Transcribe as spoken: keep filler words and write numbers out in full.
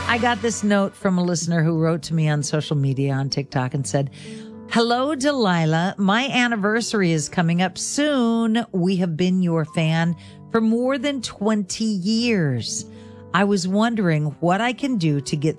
I got this note from a listener who wrote to me on social media on TikTok and said, "Hello, Delilah. My anniversary is coming up soon. We have been your fan for more than twenty years. I was wondering what I can do to get